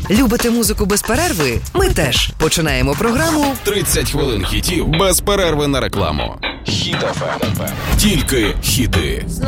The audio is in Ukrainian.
Любите музику без перерви? Ми теж. Починаємо програму «30 хвилин хітів без перерви на рекламу». Хіт FM. Тільки хіти.